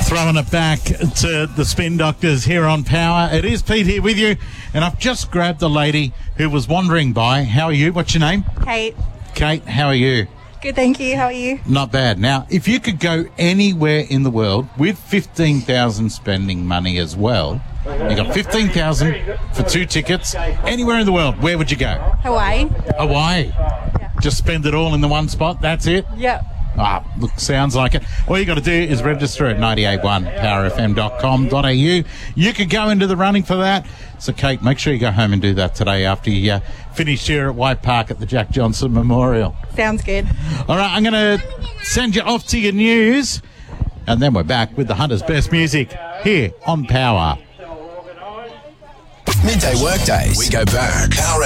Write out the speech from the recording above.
Throwing it back to the Spin Doctors here on Power. It is Pete here with you, and I've just grabbed a lady who was wandering by. How are you? What's your name? Kate. Kate, how are you? Good, thank you. How are you? Not bad. Now, if you could go anywhere in the world with 15,000 spending money as well, you got 15,000 for 2 tickets, anywhere in the world, where would you go? Hawaii. Hawaii. Yeah. Just spend it all in the one spot, that's it? Yep. Look, sounds like it. All you got to do is register at 981powerfm.com.au. You could go into the running for that. So, Kate, make sure you go home and do that today after you finish here at White Park at the Jack Johnson Memorial. Sounds good. All right, I'm going to send you off to your news, and then we're back with the Hunter's Best Music here on Power. Midday workdays. We go back. Power